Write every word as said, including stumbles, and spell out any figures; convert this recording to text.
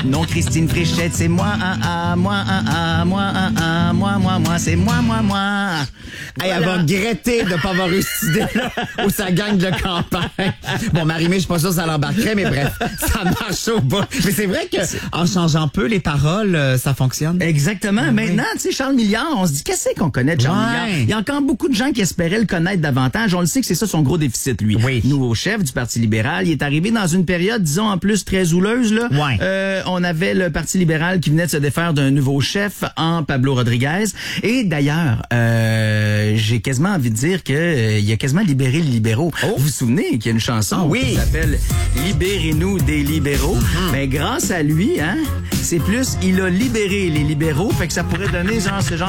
Non, Christine Fréchette, c'est moi, un, un, moi, un, un, moi, un, un, moi, moi, moi, c'est moi, moi, moi. Hey, elle va regretter de pas avoir eu cette idée-là où ça gagne de campagne. Bon, Marie-Mé, je suis pas sûre que ça l'embarquerait, mais bref, ça marche au bout. Mais c'est vrai que en changeant peu les paroles, euh, ça fonctionne. Exactement. Oui. Maintenant, tu sais, Charles Milliard, on se dit, qu'est-ce qu'on connaît de Charles Ouais. Milliard? Il y a encore beaucoup de gens qui espéraient le connaître davantage. On le sait que c'est ça son gros déficit, lui. Oui. Nouveau chef du Parti libéral. Il est arrivé dans une période, disons, en plus très houleuse, là. Ouais. Euh, on avait le Parti libéral qui venait de se défaire d'un nouveau chef en Pablo Rodriguez. Et d'ailleurs, euh, j'ai quasiment envie de dire que euh, il a quasiment libéré les libéraux. Oh. Vous vous souvenez qu'il y a une chanson Ah oui. qui s'appelle Libérez-nous des libéraux. Mais grâce à lui, hein, c'est plus, il a libéré les libéraux, fait que ça pourrait donner genre ce genre